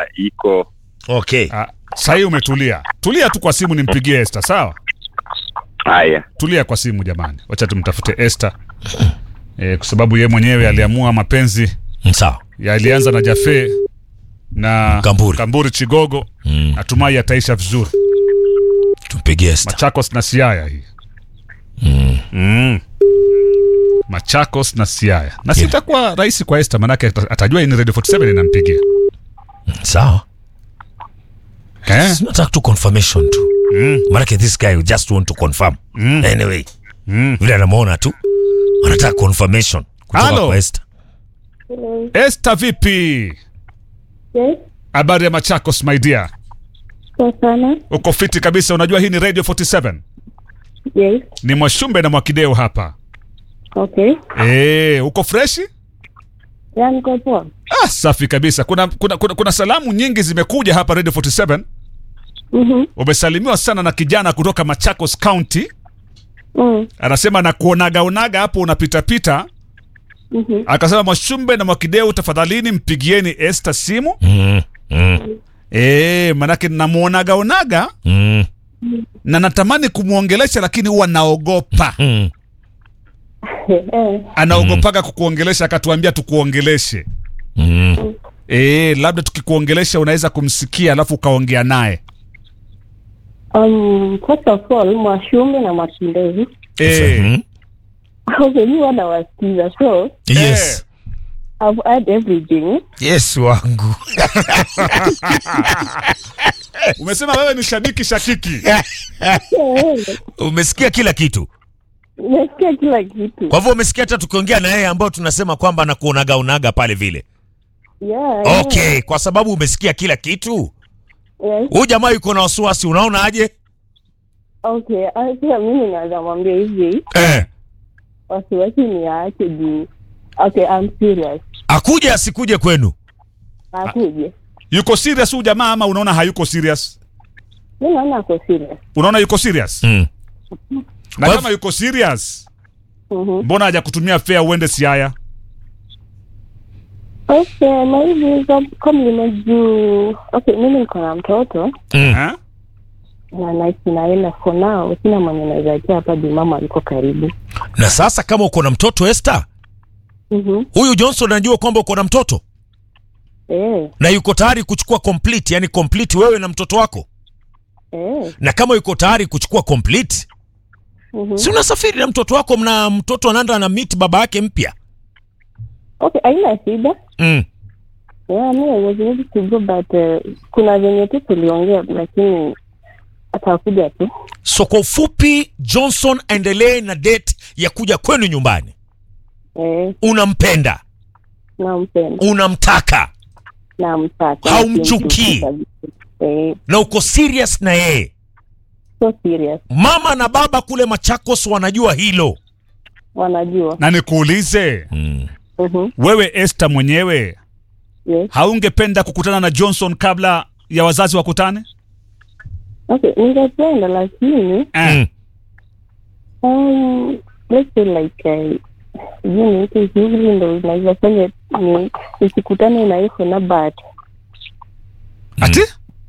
iko. Okay. Sasa umetulia. Tulia tu kwa simu nimpigie Esther, sawa? Haya. Tulia kwa simu jamani. Wacha tumtafute Esther. Kwa sababu yeye mwenyewe aliamua mapenzi. Sawa. Yalianza na Jafe na Kamburi Chigogo. Natumai yataisha vizuri. Tumpigie Esther. Machakos na Siaya hii. Machakos na Siaya. Na sitakuwa rahisi kwa Esther manake atajua ni Radio 47 inampigia. Sawa. Nataka tu confirmation tu. Manake this guy you just want to confirm. Anyway. Vile anamuona tu. Anataka confirmation kutoka kwa Esther. Hello. Esther vipi? Yes. Habari ya Machakos my dear. Kwa sana. Uko fiti kabisa, unajua hii ni Radio 47. Yes. Ni Mwashumbe na Mwakideo hapa. Okay. Uko freshi? Ya niko poa. Safi kabisa. Kuna salamu nyingi zimekuja hapa Radio 47. Umesalimiwa sana na kijana kutoka Machakos County. Anasema na kuonaga hapo unapita pita. Akasema Mwashumbe na Mwakideo tafadhalini mpigieni Esther simu. Manake namuonaga na natamani kumuongelesha lakini huwa naogopa. Anaogopaga kukuongelesha, akatuambia tukuongeleshe. Labda tukikuongelesha unaweza kumsikia alafu ukaongea naye. First of all, Mwashumbe na Mwakideo. You wanna wasikiza, so yes. I've heard everything. Yes wangu. Umesema wewe ni shabiki shakiki. Umesikia kila kitu. Nimesikia kila kitu. Kwa hivyo umesikia hata tukiongea na yeye ambao tunasema kwamba anakuonaga pale vile. Yeah. Okay, kwa sababu umesikia kila kitu. Yes. Huyu jamaa yuko na wasiwasi, unaona aje? Okay, pia mimi naweza mwambia hivi. Wasiwasi ni yake juu. Okay, I'm serious. Akuje asikuje kwenu? Akuje. Yuko serious huyu jamaa ama unaona hayuko serious? Mimi naona ako serious. Unaona yuko serious? Na kama yuko serious, mbona haja kutumia fare uende Siaya? Okay, maybe kama nimejuu. Okay, mimi niko na mtoto. Na naishi naenda for now. Sina mwenye naweza kia hapa juu mama aliko karibu. Na sasa kama uko na mtoto Esther? Huyu Johnson anajua kwamba uko na mtoto? Na yuko tayari kuchukua complete, yani complete wewe na mtoto wako? Na kama yuko tayari kuchukua complete, si unasafiri na mtoto wako, mna mtoto anaenda na meet baba yake mpya? Okay, haina shida. Yeah, mimi I was ready to go but kuna venye tu tuliongea lakini atakuja tu. So kwa ufupi Johnson endelee na date ya kuja kwenu nyumbani. Unampenda? Nampenda. Unamtaka? Namtaka. Haumchukii? Na uko serious na yeye? So serious. Mama na baba kule Machakos wanajua hilo? Wanajua. Na nikuulize, wewe Esther mwenyewe, haungependa kukutana na Johnson kabla ya wazazi wakutane? Okay, ningependa lakini let's say like hivi ndo inaweza fanya nisikutane na hiyo na bad. Ati?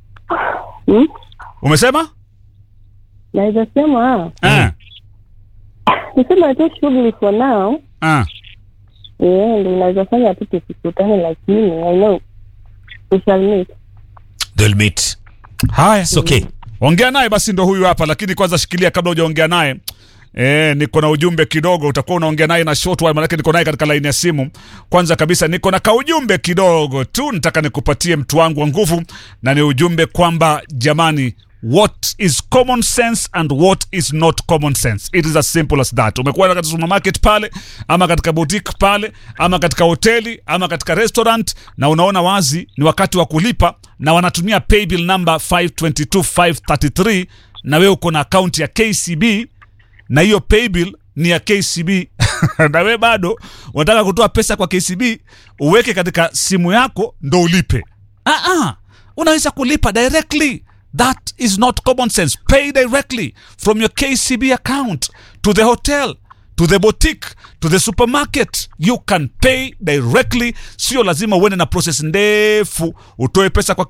Umesema? Naweza sema nisema tu shughuli for now. Ndio inaweza fanya tu tusikutane lakini I know we shall meet. They'll meet. Haya, it's okay. Ongea naye basi, ndo huyu hapa, lakini kwanza shikilia kabla hujaongea naye. Niko na ujumbe kidogo, utakuwa unaongea naye na short while, maana niko naye katika line ya simu. Kwanza kabisa niko na kaujumbe kidogo tu, nataka nikupatie mtu wangu wa nguvu, na ni ujumbe kwamba jamani, what is common sense and what is not common sense. It is as simple as that. Umekuwa katika supermarket pale, ama katika boutique pale, ama katika hoteli, ama katika restaurant, na unaona wazi ni wakati wa kulipa, na wanatumia paybill number 522533, na wewe uko na account ya KCB, na hiyo paybill ni ya KCB na wewe bado unataka kutoa pesa kwa KCB uweke katika simu yako ndo ulipe. Unaweza kulipa directly. That is not common sense. Pay directly from your KCB account to the hotel, to the boutique, to the supermarket. You can pay directly. Sio lazima uende na process ndefu utoe pesa kwa